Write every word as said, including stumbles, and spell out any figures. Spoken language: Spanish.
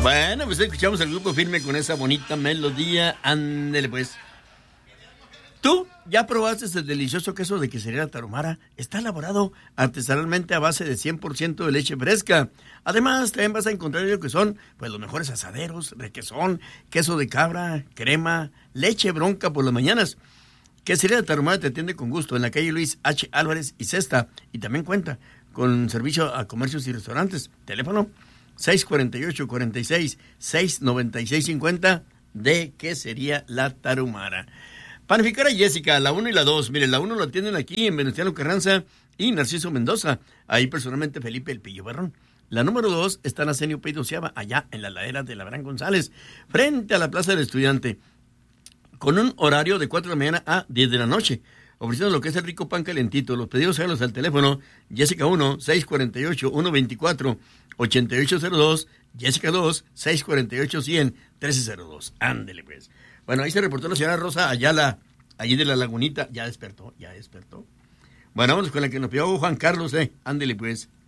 Bueno, pues escuchamos al Grupo Firme con esa bonita melodía. Ándele pues. ¿Tú ya probaste el delicioso queso de quesería Tarahumara? Está elaborado artesanalmente a base de cien por ciento de leche fresca. Además, también vas a encontrar lo que son pues los mejores asaderos, requesón, queso de cabra, crema, leche bronca por las mañanas. Quesería Tarahumara te atiende con gusto en la calle Luis H. Álvarez y Cesta. Y también cuenta con servicio a comercios y restaurantes. Teléfono seis cuatro ocho, cuatro seis, seis nueve seis cinco cero de Quesería La Tarahumara. Panificadora Jessica, la uno y la dos. Mire, la uno la tienen aquí en Venustiano Carranza y Narciso Mendoza. Ahí personalmente Felipe El Pillo Barrón. La número dos está en Asenio Pey Doceava, allá en la ladera de Labrán González, frente a la Plaza del Estudiante, con un horario de cuatro de la mañana a diez de la noche, ofreciendo lo que es el rico pan calentito. Los pedidos háganlos al teléfono Jessica uno, seis cuatro ocho, uno dos cuatro, ocho ocho cero dos, Jessica dos, seis cuatro ocho, cien, trece cero dos. Ándele pues. Bueno, ahí se reportó la señora Rosa Ayala, allí de la Lagunita. Ya despertó, ya despertó. Bueno, vamos con la que nos pidió Juan Carlos, eh. Ándele pues.